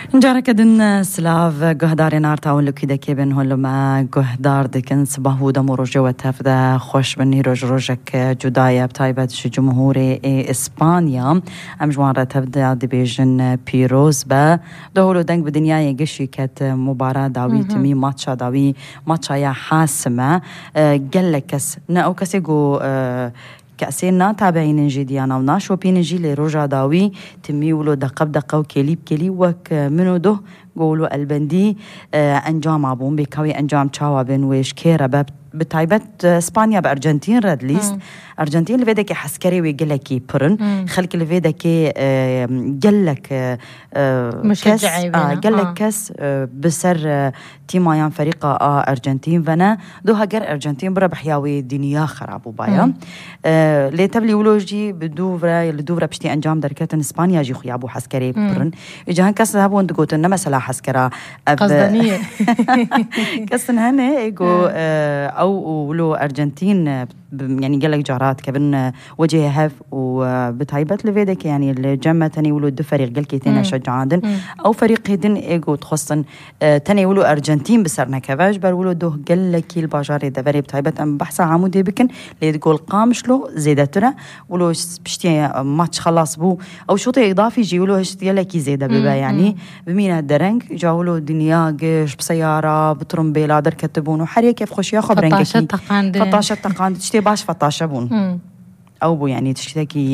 جارك دن سلاف جهدار نارتا ولو كده كيبن هلو ما جهدار دكن صباحو دمو رجوة تفدا خوش بني رجك جدايا بتايبة جمهوري إسبانيا أم جوارة تفدا دبيجن بيروز با دهولو دنگ بدنيا يجشي كات مباراة داوي تمي ماتشا داوي ماتشا يا حاسمة جلكس ناو كسيقو كأسينا تابعين جديانا وناشو بين جيل رجا داوي تميولو دقة وكليب كلي وك منو ده قولو البندي انجام عبون بكوي انجام تشاوا بين ويش كيرا بتايبت اسبانيا بارجنتين رد ليست ارجنتين اللي فيدك حسكري ويجلكي برن خلك اللي فيدك جلك مشجعي جلك كاس بسر تيمايان فريقه ارجنتين فانا دو هاجر ارجنتين برا بحياوي دنيا خرابو بايا لي تبلي ولوجي بدوفرا بشتي انجام دركتن اسبانيا جي خيابو حسكري برن اجان كاس هابون دغوت انما سلا حسكرا قصدنيه كاس هنا ايجو او ولو ارجنتين يعني قال لك جارات كبن وجه هف وبتايبت لفيدك يعني الجمة تاني ولو دو فريق قال كي تينا شجعادن او فريق هدن ايجو تخصن تاني ولو ارجنتين بسرنا كفاج بل ولو دو قال لك الباجاري دفري بتايبت ام بحث عمودي بكن اللي تقول قامش له زيدتنا ولو بشتي ماتش خلاص بو او شوطي اضافي جي ولو هشت قال لك زيده ببا يعني بمين الدرنج جاولو دنيا قش بسياره بترمبيلا در كتبون وحريه كيف خوش يا خبرنك 14 تقاند تشتي باش 14 بون او بو يعني تشتكي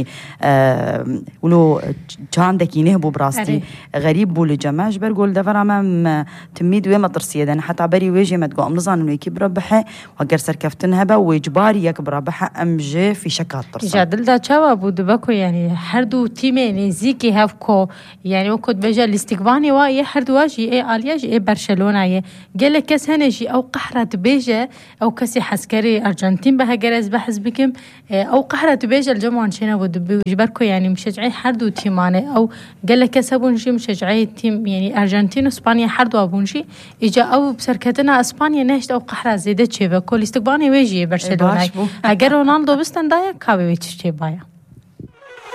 ولو جاندك ينهبو براستي غريب بو لجماش برقول دفر امام تميد ويما ترسيدن حتى بري ويجي ما تقول امزان انه يكي بربحه وقر سركفتنها واجباري يك بربحه امجي في شكات ترسل جادل دا تشاوا بو دبكو يعني حردو تيمي نزيكي هافكو يعني وكد بجا الاستقباني واي حردو واجي اي الياج اي برشلونه قال كاس هنجي او قحره بيجا او كاسي حسكري ارجنتين بها جرز بحث بكم او قحره تبيج الجمعة شينا ودبي وجبركو يعني مشجعي حردو تيمانه أو قال لك كسبونشي مشجعي تيم يعني أرجنتين وإسبانيا حردو أبونشي إجا أو بسركتنا إسبانيا نهشت أو قحرة زيدة شيفا كل استقباني ويجي برشلونة أجر رونالدو بستن دايا كابي ويتشي بايا